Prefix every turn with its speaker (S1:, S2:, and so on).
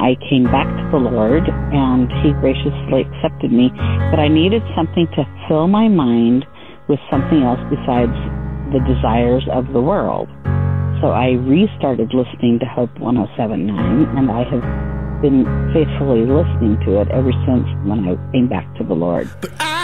S1: I came back to the Lord, and He graciously accepted me. But I needed something to fill my mind with something else besides the desires of the world. So I restarted listening to Hope 107.9, and I have been faithfully listening to it ever since when I came back to the Lord.
S2: But I